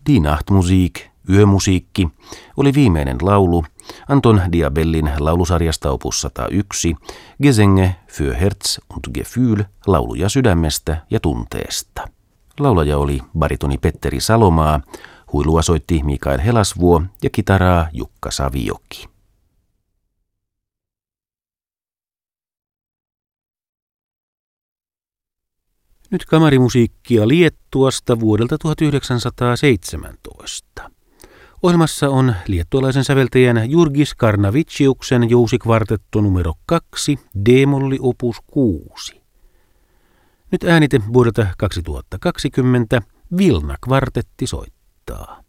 Die Nachtmusik, yömusiikki, oli viimeinen laulu Anton Diabellin laulusarjasta opus 101, Gesänge für Herz und Gefühl, lauluja sydämestä ja tunteesta. Laulaja oli baritoni Petteri Salomaa, huilua soitti Mikael Helasvuo ja kitaraa Jukka Savioki. Nyt kamarimusiikkia Liettuasta vuodelta 1917. Ohjelmassa on liettualaisen säveltäjän Jurgis Karnaviciuksen jousikvartetto numero 2, D-molli opus 6. Nyt äänite vuodelta 2020, Vilna kvartetti soittaa.